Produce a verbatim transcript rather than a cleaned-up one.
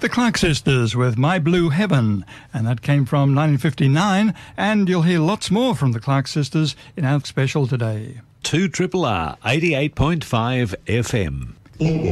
The Clark Sisters with My Blue Heaven, and that came from nineteen fifty-nine, and you'll hear lots more from the Clark Sisters in our special today. two R R R eighty-eight point five F M.